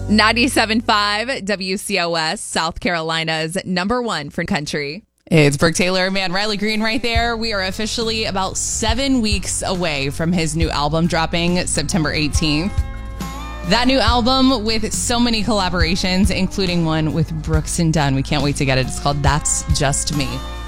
97.5 WCOS, South Carolina's #1 for country. It's Brooke Taylor, man, Riley Green right there. We are officially about 7 weeks away from his new album dropping September 18th. That new album with so many collaborations, including one with Brooks and Dunn. We can't wait to get it. It's called That's Just Me.